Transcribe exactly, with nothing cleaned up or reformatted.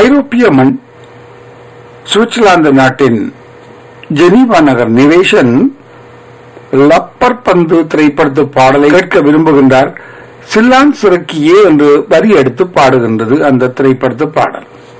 ஐரோப்பிய மண் சுவிட்சர்லாந்து நாட்டின் ஜெனீவா நகர் நிவேஷன் லப்பர் பந்து திரைப்படத்து பாடலை கேட்க விரும்புகின்றார். சில்லான் சிறக்கியே என்று வரி எடுத்து பாடுகின்றது அந்த திரைப்படத்து பாடல்.